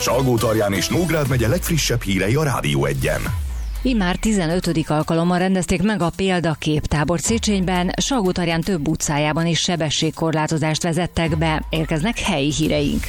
Salgótarján és Nógrád megye legfrissebb hírei a Rádió 1-en. Immár 15. alkalommal rendezték meg a Példakép tábort Széchenyben, Salgótarján több utcájában is sebességkorlátozást vezettek be. Érkeznek helyi híreink.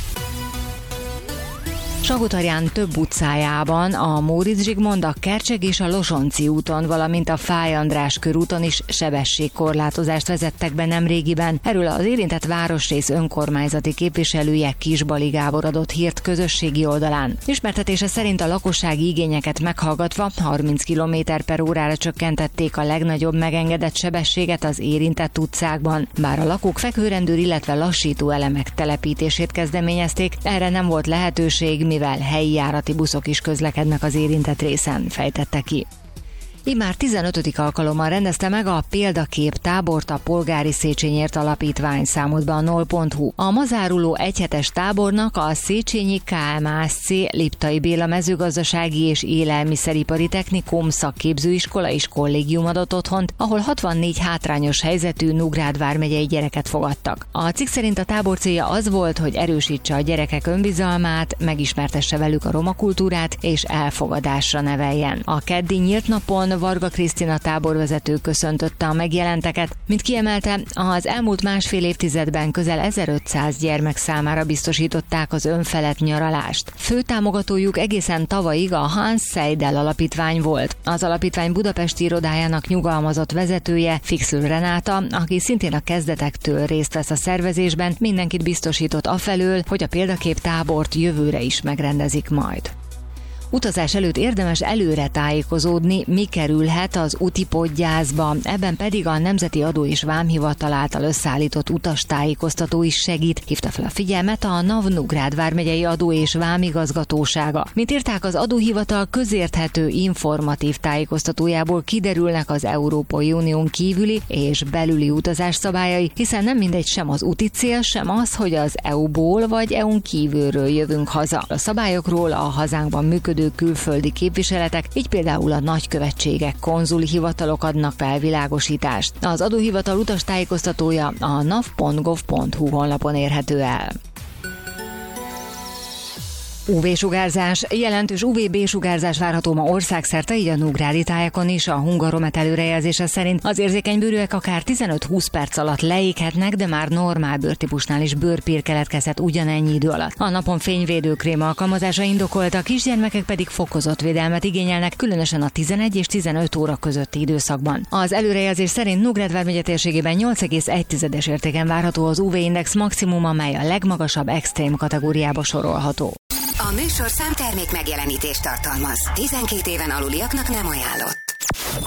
Salgótarján több utcájában, a Móricz Zsigmond, a Kercseg és a Losonci úton, valamint a Fáy András körúton is sebességkorlátozást vezettek be nemrégiben. Erről az érintett városrész önkormányzati képviselője Kisbali Gábor adott hírt közösségi oldalán. Ismertetése szerint a lakossági igényeket meghallgatva 30 km/órára csökkentették a legnagyobb megengedett sebességet az érintett utcákban. Bár a lakók fekvőrendőr, illetve lassító elemek telepítését kezdeményezték, erre nem volt lehetőség, mivel helyi járati buszok is közlekednek az érintett részen, fejtette ki. Immár 15. alkalommal rendezte meg a Példakép tábort a Polgári Széchenyért Alapítvány, számolt be a NOL.hu. A ma záruló egyhetes tábornak a Széchenyi KMASC Liptai Béla mezőgazdasági és élelmiszeripari technikum szakképzőiskola és kollégium adott otthont, ahol 64 hátrányos helyzetű Nógrád vármegyei gyereket fogadtak. A cikk szerint a tábor célja az volt, hogy erősítse a gyerekek önbizalmát, megismertesse velük a roma kultúrát és elfogadásra neveljen. A keddi nyílt napon Varga Krisztina táborvezető köszöntötte a megjelenteket, mint kiemelte, az elmúlt másfél évtizedben közel 1500 gyermek számára biztosították az önfelett nyaralást. Fő támogatójuk egészen tavalyig a Hans Seidel alapítvány volt. Az alapítvány budapesti irodájának nyugalmazott vezetője, Fixl Renáta, aki szintén a kezdetektől részt vesz a szervezésben, mindenkit biztosított afelől, hogy a Példakép tábort jövőre is megrendezik majd. Utazás előtt érdemes előre tájékozódni, mi kerülhet az utipodgyászba, ebben pedig a Nemzeti Adó és Vámhivatal által összeállított utastájékoztató is segít, hívta fel a figyelmet a NAV Nógrád vármegyei adó és vámigazgatósága. Mint írták, az adóhivatal közérthető informatív tájékoztatójából kiderülnek az Európai Unión kívüli és belüli utazás szabályai, hiszen nem mindegy sem az úti cél, sem az, hogy az EU-ból vagy EU-n kívülről jövünk haza. A szabályokról a hazánkban működő külföldi képviseletek, így például a nagykövetségek, konzuli hivatalok adnak felvilágosítást. Az adóhivatal utastájékoztatója a nav.gov.hu honlapon érhető el. UV-sugárzás. Jelentős UVB-sugárzás várható ma országszerte, így a nógrádi tájakon is. A Hungaromet előrejelzése szerint az érzékeny bőrűek akár 15-20 perc alatt leéghetnek, de már normál bőrtípusnál is bőrpír keletkezhet ugyanennyi idő alatt. A napon fényvédőkrém alkalmazása indokolt, a kisgyermekek pedig fokozott védelmet igényelnek, különösen a 11 és 15 óra közötti időszakban. Az előrejelzés szerint Nógrád vármegye térségében 8,1-es értéken várható az UV-index maximum, amely a legmagasabb extrém kategóriába sorolható. A műsor számtermék megjelenítést tartalmaz. 12 éven aluliaknak nem ajánlott.